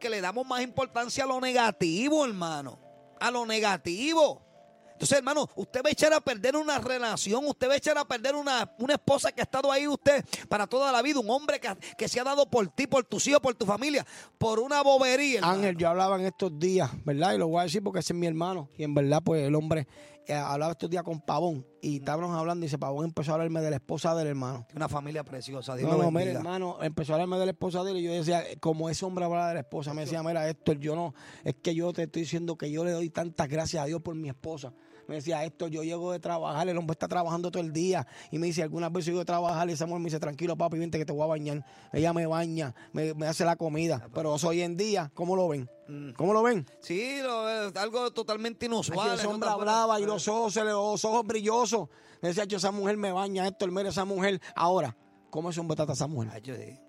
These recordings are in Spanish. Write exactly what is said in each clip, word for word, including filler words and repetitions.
que le damos más importancia a lo negativo, hermano. A lo negativo. Entonces, hermano, usted va a echar a perder una relación, usted va a echar a perder una, una esposa que ha estado ahí usted para toda la vida, un hombre que, que se ha dado por ti, por tus hijos, por tu familia, por una bobería, hermano. Ángel, yo hablaba en estos días, ¿verdad? Y lo voy a decir porque ese es mi hermano. Y en verdad, pues el hombre eh, hablaba estos días con Pavón. Y estábamos hablando y dice, Pavón empezó a hablarme de la esposa del hermano. Una familia preciosa, Dios No, lo no, bendiga. mira, hermano, empezó a hablarme de la esposa de él y yo decía, como ese hombre hablaba de la esposa, me decía, mira, Héctor, yo no, es que yo te estoy diciendo que yo le doy tantas gracias a Dios por mi esposa. Me decía, Héctor, yo llego de trabajar, el hombre está trabajando todo el día. Y me dice, algunas veces yo llego de trabajar y esa mujer me dice, tranquilo, papi, vente que te voy a bañar. Ella me baña, me, me hace la comida. Pero eso hoy en día, ¿cómo lo ven? ¿Cómo lo ven? Sí, lo, algo totalmente inusual. Ay, ese hombre hablaba y los ojos, se le, los ojos brillosos. Me decía, yo, esa mujer me baña, Héctor, mira esa mujer. Ahora, ¿cómo ese hombre trata a esa mujer? Ay, yo, sí.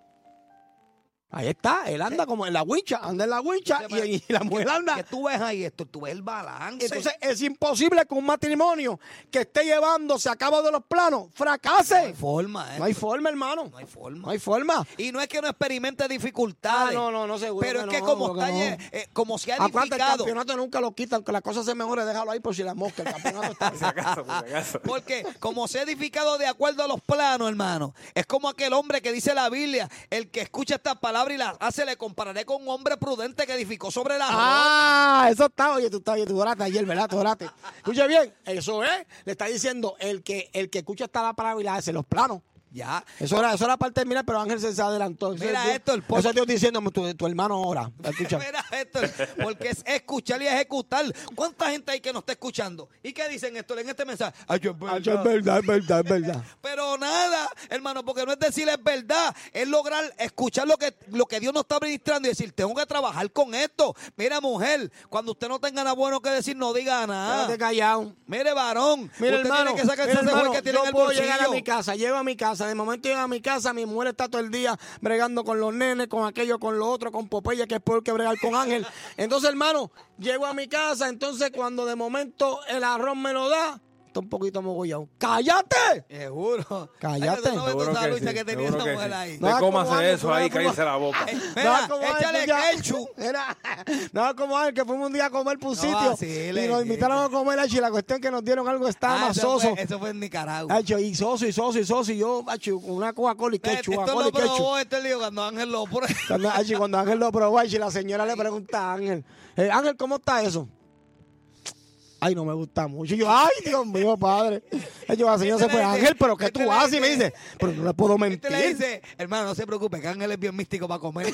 Ahí está, él anda como en la huicha, anda en la huicha y, y la mujer anda. Que tú ves ahí esto, tú ves el balance. Entonces es imposible que un matrimonio que esté llevándose a cabo de los planos fracase. No hay forma, ¿eh? No hay forma, hermano. No hay forma. No hay forma. Y no es que no experimente dificultades. Ah, no, no, no, seguro. Pero que es que no, como que está, no. eh, como se ha Acuérdate, el edificado. campeonato nunca lo quitan, que las cosas se mejoren, déjalo ahí por si la mosca, el campeonato está. Por si acaso, por si acaso. Porque como se ha edificado de acuerdo a los planos, hermano, es como aquel hombre que dice la Biblia, el que escucha estas palabras y las hace, le compararé con un hombre prudente que edificó sobre la roca. Ah, eso está, oye, tú estás, oye, tú oraste ayer, ¿verdad? Tú oraste. Escucha bien, eso es, le está diciendo el que el que escucha esta palabra y la hace los planos. Ya. Eso era, eso era para terminar, pero Ángel se, se adelantó. Eso Mira es Dios- esto, el por- Eso es Dios diciéndome, tu, tu hermano ora. Escucha. Mira esto, porque es escuchar y ejecutar. ¿Cuánta gente hay que nos está escuchando? ¿Y qué dicen esto en este mensaje? Ay, yo, es verdad. Ay, es verdad, es verdad, es verdad. Pero nada, hermano, porque no es decir es verdad, es lograr escuchar lo que, lo que Dios nos está ministrando y decir, tengo que trabajar con esto. Mira, mujer, cuando usted no tenga nada bueno que decir, no diga nada. Quédate callado. Mire, varón, Mira, usted hermano, tiene que sacar mira, ese hermano, juez que tiene yo en el puedo bolsillo. llegar a mi casa, llego a mi casa, de momento llego a mi casa, mi mujer está todo el día bregando con los nenes, con aquello, con lo otro, con Popeye, que es peor que bregar con Ángel. Entonces, hermano, llego a mi casa, entonces cuando de momento el arroz me lo da, está un poquito mogollado. ¡Cállate! Seguro. Cállate. Ay, ¿tú no ves Seguro esa que lucha sí, que tenía seguro esa que mujer sí. ahí? No, Usted como cómase Ángel, eso no, ahí, como- cállese la boca. Mira, como Ángel, échale ya- ketchup. Era, no, como Ángel, que fuimos un día a comer por un No, sitio vacile, y nos sí. invitaron a comer y la cuestión que nos dieron algo estaba Ah, más eso, soso. fue, eso fue en Nicaragua. Hacho, y soso, y soso, y soso, y yo, hacho, una Coca-Cola y ketchup, Esto Coca-Cola lo y ketchup. probó este lío cuando Ángel lo prueba. Cuando, hacho, cuando Ángel lo probó, hacho, y la señora le pregunta a Ángel, eh, Ángel, ¿cómo está eso? Ay, no me gusta mucho. Y yo, ay, Dios mío, padre. Y yo, la señora se fue, Ángel, ¿pero qué tú haces? Y me dice, pero no le puedo mentir. Este le dice, hermano, no se preocupe, que Ángel es bien místico para comer.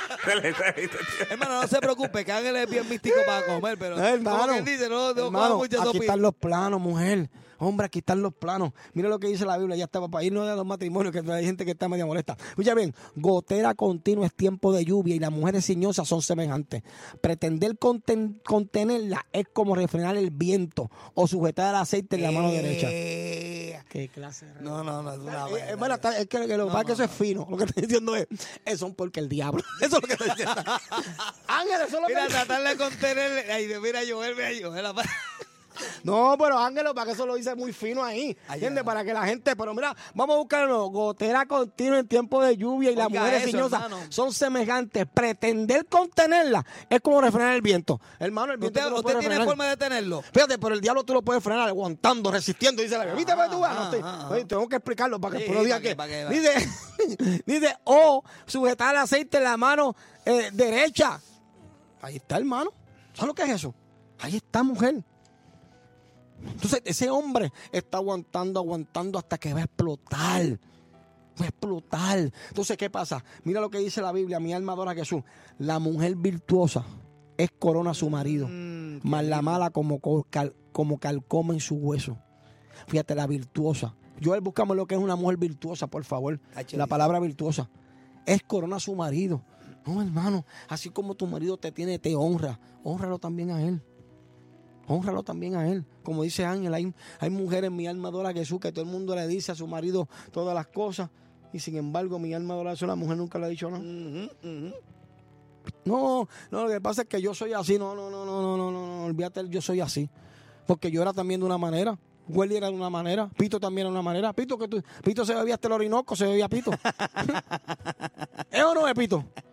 Hermano, no se preocupe, que Ángel es bien místico para comer, pero Eh, hermano, como quien dice, no, no coja hermano, mucha aquí sopita. están los planos, mujer. Hombre, aquí están los planos. Mira lo que dice la Biblia. Ya estaba para irnos de los matrimonios, que hay gente que está media molesta. Escucha bien, gotera continua es tiempo de lluvia y las mujeres ciñosas son semejantes. Pretender conten- contenerla es como refrenar el viento o sujetar el aceite en la mano derecha. Eh, ¿Qué clase de No, no, no, es una Eh, vaina. eh, bueno, está- es que, que lo que pasa es que eso es fino. Lo que estoy diciendo es, eso son porque el diablo. Eso es lo que estoy diciendo. Ángel, eso es lo Mira, que... tratar de contener. Ay, mira, Joel, mira, Joel. No, pero Ángelo, para que eso lo dice muy fino ahí. ¿Entiendes? Para que la gente, pero mira, vamos a buscarlo. Gotera continua en tiempo de lluvia y las Oiga mujeres eso, ciñosas hermano. son semejantes. Pretender contenerla es como refrenar el viento. Hermano, el viento ¿Usted, tú lo usted puedes tiene frenar. forma de tenerlo? Fíjate, pero el diablo tú lo puedes frenar aguantando, resistiendo. Dice la Biblia. ¿Viste? Pues, tú, Ah, no estoy- ah, oye, tengo que explicarlo para que Sí, el pueblo diga para que- que. para que- Dice, dice, o sujetar el aceite en la mano eh, derecha. Ahí está, hermano. ¿Sabes lo que es eso? Ahí está, mujer. Entonces, ese hombre está aguantando, aguantando hasta que va a explotar. Va a explotar. Entonces, ¿qué pasa? Mira lo que dice la Biblia. Mi alma adora a Jesús. La mujer virtuosa es corona a su marido, Mm, mas la mala como, co- cal- como calcoma en su hueso. Fíjate, la virtuosa. Yo buscamos lo que es una mujer virtuosa, por favor. Hacho, La dice. palabra virtuosa. Es corona a su marido. No, hermano. Así como tu marido te tiene, te honra. Hónralo también a él. Hónralo también a él. Como dice Ángel, hay, hay mujeres, mi alma adora a Jesús, que todo el mundo le dice a su marido todas las cosas. Y sin embargo, mi alma adora a Jesús, la mujer nunca le ha dicho nada. Ujú, ujú. No, no, lo que pasa es que yo soy así. No, no, no, no, no, no, no, no, olvídate, yo soy así. Porque yo era también de una manera. Welly era de una manera. Pito también era de una manera. Pito, que tú, Pito se bebía hasta el Orinoco, se bebía Pito. ¿Es o no es Pito?